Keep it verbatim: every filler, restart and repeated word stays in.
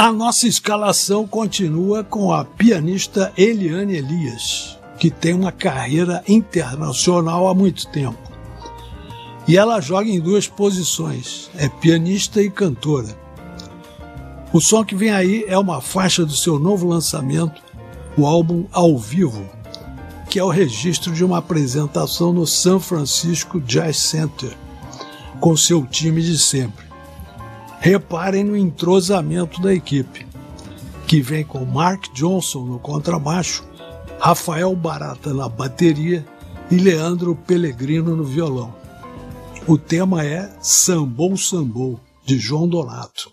A nossa escalação continua com a pianista Eliane Elias, que tem uma carreira internacional há muito tempo. E ela joga em duas posições, é pianista e cantora. O som que vem aí é uma faixa do seu novo lançamento, o álbum Ao Vivo, que é o registro de uma apresentação no San Francisco Jazz Center, com seu time de sempre. Reparem no entrosamento da equipe, que vem com Mark Johnson no contrabaixo, Rafael Barata na bateria e Leandro Pellegrino no violão. O tema é Sambou Sambou, de João Donato.